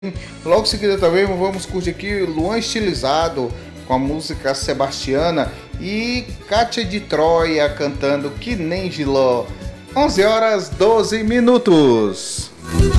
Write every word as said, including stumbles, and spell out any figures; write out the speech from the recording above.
Logo em seguida também vamos curtir aqui Luan Estilizado com a música Sebastiana e Kátia de Troia cantando Que Nem Giló. onze horas doze minutos.